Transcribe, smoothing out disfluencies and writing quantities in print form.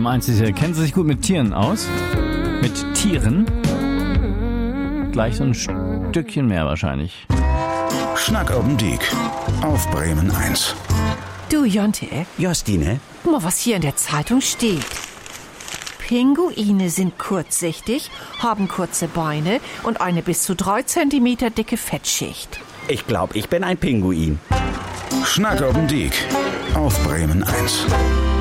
Bremen 1 ist hier. Kennen Sie sich gut mit Tieren aus? Mit Tieren? Gleich so ein Stückchen mehr wahrscheinlich. Schnack oben Diek auf Bremen 1. Du, Jonte, Justine? guck mal, was hier in der Zeitung steht. Pinguine sind kurzsichtig, haben kurze Beine und eine bis zu 3 Zentimeter dicke Fettschicht. Ich glaube, ich bin ein Pinguin. Schnack oben Diek auf Bremen 1.